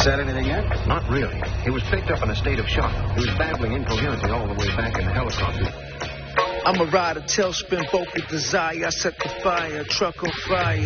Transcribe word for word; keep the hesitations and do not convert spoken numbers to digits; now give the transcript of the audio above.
said anything yet? Not really. He was picked up in a state of shock. He was babbling incoherently all the way back in the helicopter. I'm a rider, tailspin, vocal desire. I set the fire, truck on fire.